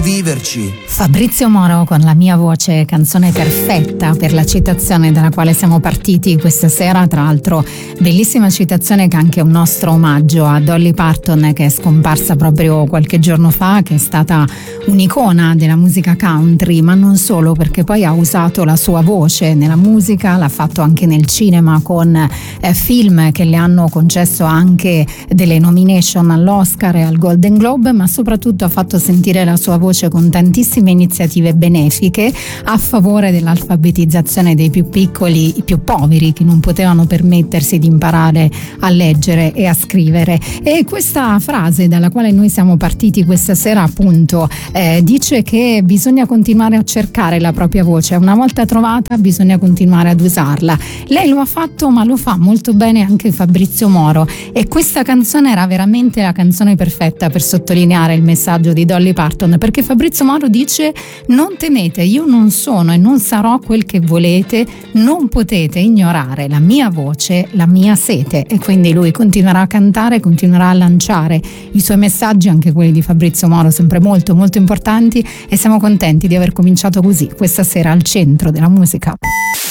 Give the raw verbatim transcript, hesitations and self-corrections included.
viverci. Fabrizio Moro con La mia voce, canzone perfetta per la citazione dalla quale siamo partiti questa sera. Tra l'altro bellissima citazione che è anche un nostro omaggio a Dolly Parton, che è scomparsa proprio qualche giorno fa, che è stata un'icona della musica country, ma non solo, perché poi ha usato la sua voce nella musica, l'ha fatto anche nel cinema con eh, film che le hanno concesso anche delle nomination all'Oscar e al Golden Globe, ma soprattutto ha fatto sentire la sua voce con tantissime iniziative benefiche a favore dell'alfabetizzazione dei più piccoli, i più poveri, che non potevano permettersi di imparare a leggere e a scrivere. E questa frase dalla quale noi siamo partiti questa sera, appunto, eh, dice che bisogna continuare a cercare la propria voce, una volta trovata bisogna continuare ad usarla. Lei lo ha fatto, ma lo fa molto bene anche Fabrizio Moro, e questa canzone era veramente la canzone perfetta per sottolineare il messaggio di Dolly Parton, perché Fabrizio Moro dice: non temete, io non sono e non sarò quel che volete, non potete ignorare la mia voce, la mia sete. E quindi lui continuerà a cantare, continuerà a lanciare i suoi messaggi, anche quelli di Fabrizio Moro, sempre molto molto importanti, e siamo contenti di aver cominciato così questa sera al centro della musica.